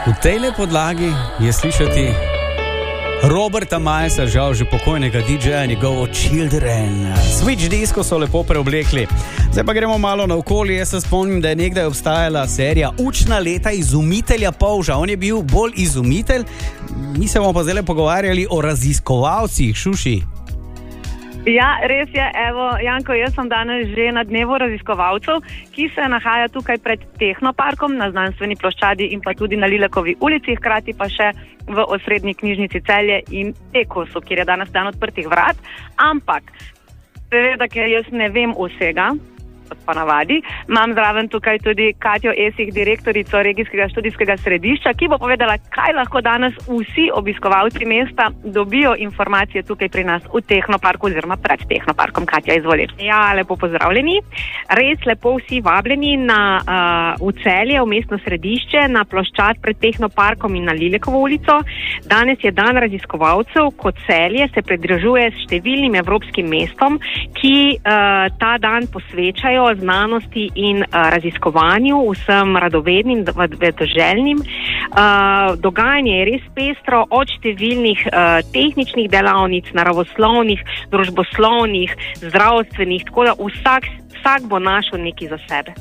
V tejle podlagi je slišati Roberta Milesa, žal že pokojnega DJ-ja, njegovo Children. Switch Disco so lepo preoblekli. Zdaj pa gremo malo naokoli. Jaz se spomnim, da je nekdaj obstajala serija Učna leta izumitelja polža. On je bil bolj izumitelj. Mi se bomo pa zdaj pogovarjali o raziskovalcih, Šuši. Ja, res je. Evo, Janko, jaz sem danes že na dnevu raziskovalcev, ki se nahaja tukaj pred Tehnoparkom na znanstveni ploščadi in pa tudi na Lilekovi ulici, hkrati pa še v osrednji knjižnici Celje in Ekosu, kjer je danes dan odprtih vrat. Ampak, seveda, ker jaz ne vem vsega, kot pa navadi, imam zraven tukaj tudi Katjo Esih, direktorico Regijskega študijskega središča, ki bo povedala, kaj lahko danes vsi obiskovalci mesta dobijo informacije tukaj pri nas v Tehnoparku oziroma pred Tehnoparkom. Katja, izvoli. Ja, lepo pozdravljeni. Res lepo vsi vabljeni v Celje, v mestno središče, na ploščad pred Tehnoparkom in na Lilekovo ulico. Danes je dan raziskovalcev, kot Celje se pridružuje s številnim evropskim mestom, ki ta dan posvečajo znanosti in raziskovanju, vsem radovednim, vedoželjnim. Dogajanje je res pestro, od številnih tehničnih delavnic, naravoslovnih, družboslovnih, zdravstvenih, tako da vsak bo našel nekaj za sebe.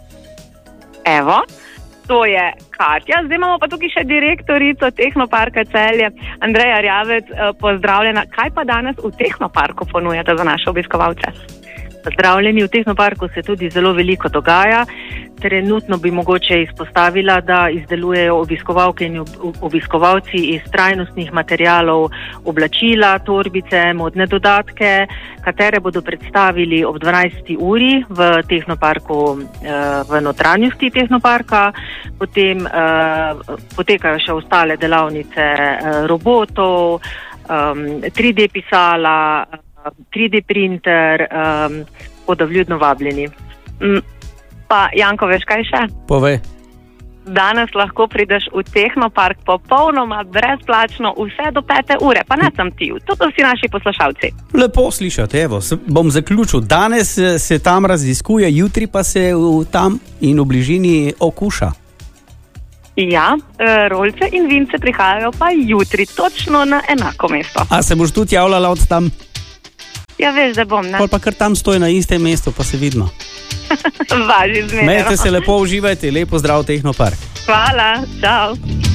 Evo, to je Katja. Zdaj imamo pa tukaj še direktorico Tehnoparka Celje, Andreja Rjavec. Pozdravljena. Kaj pa danes v Tehnoparku ponujate za naše obiskovalce? Pozdravljeni, v Tehnoparku se tudi zelo veliko dogaja. Trenutno bi mogoče izpostavila, da izdelujejo obiskovalke in obiskovalci iz trajnostnih materialov oblačila, torbice, modne dodatke, katere bodo predstavili ob 12. uri v Tehnoparku, v notranjosti Tehnoparka. Potem potekajo še ostale delavnice robotov, 3D pisala, 3D printer, bodo vljudno vabljeni. Pa Janko, veš kaj še? Povej. Danes lahko prideš v Tehnopark popolnoma brezplačno vse do 5. ure, pa ne sem ti, tudi vsi naši poslušalci. Lepo slišati, evo, bom zaključil. Danes se tam raziskuje, jutri pa se tam in v bližini okuša. Ja, rolce in vince prihajajo pa jutri, točno na enako mesto. A se boš tudi javljala od tam? Ja, veš, da bom, ne? Pol pa kar tam stoji na istem mestu, pa se vidimo. Važi zmerno. Smejte se, lepo uživajte, lepo zdrav Tehnopark. Hvala, čau.